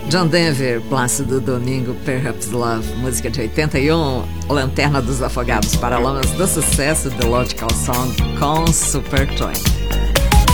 John Denver, Plácido Domingo, Perhaps Love, música de 81, Lanterna dos Afogados, Paralamas do Sucesso, The Logical Song com Supertramp.